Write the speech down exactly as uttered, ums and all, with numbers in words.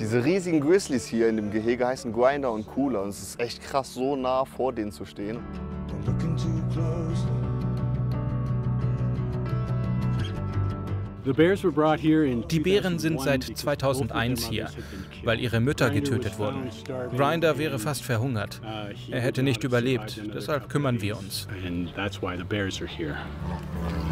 Diese riesigen Grizzlies hier in dem Gehege heißen Grinder und Cooler und es ist echt krass, so nah vor denen zu stehen. Die Bären sind seit zweitausendeins hier, weil ihre Mütter getötet wurden. Grinder wäre fast verhungert. Er hätte nicht überlebt, deshalb kümmern wir uns.